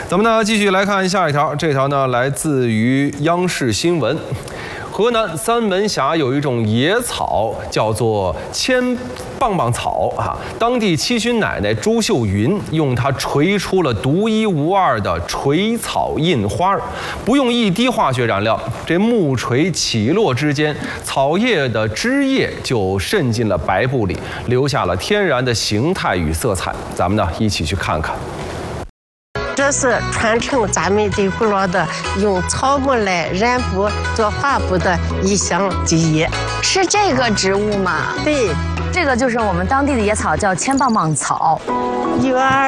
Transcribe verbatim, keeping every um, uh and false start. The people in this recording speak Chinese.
咱们呢继续来看下一条，这条呢来自于央视新闻。河南三门峡有一种野草叫做千棒棒草啊，当地七旬奶奶朱秀云用它锤出了独一无二的锤草印花，不用一滴化学燃料，这木锤起落之间，草叶的枝叶就渗进了白布里，留下了天然的形态与色彩。咱们呢一起去看看。 这是传承咱们的古老的用草木来染布做画布的一项技艺。 是这个植物吗？ 对， 这个就是我们当地的野草，叫千棒棒草。 月儿